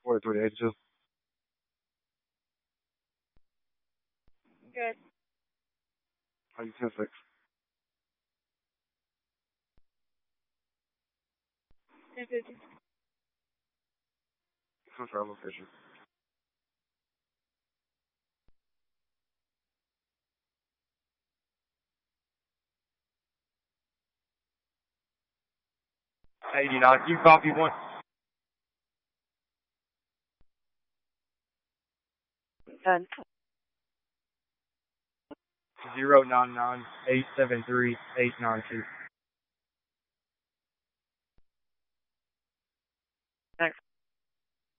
4382. Good. How you 10-6? $10.50. Confirm location. $89. You copy one. Done. 099-873-892.